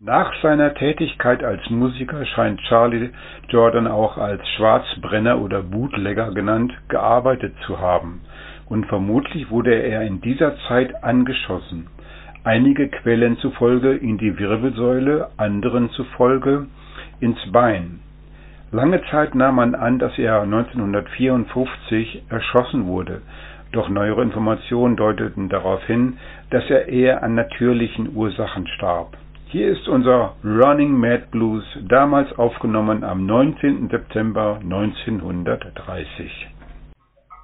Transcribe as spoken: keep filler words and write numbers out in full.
Nach seiner Tätigkeit als Musiker scheint Charlie Jordan auch als Schwarzbrenner oder Bootlegger genannt gearbeitet zu haben, und vermutlich wurde er in dieser Zeit angeschossen, einige Quellen zufolge in die Wirbelsäule, anderen zufolge ins Bein. Lange Zeit nahm man an, dass er neunzehnhundertvierundfünfzig erschossen wurde, doch neuere Informationen deuteten darauf hin, dass er eher an natürlichen Ursachen starb. Hier ist unser Running Mad Blues, damals aufgenommen am neunzehnten September neunzehnhundertdreißig.